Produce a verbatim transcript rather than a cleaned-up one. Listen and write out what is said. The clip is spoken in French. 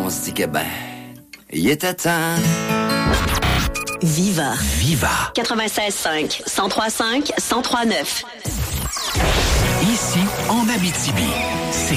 on se dit que ben, il était temps. Viva. Viva. quatre-vingt-seize cinq, cent trois cinq, cent trois neuf. Ici, en Abitibi, c'est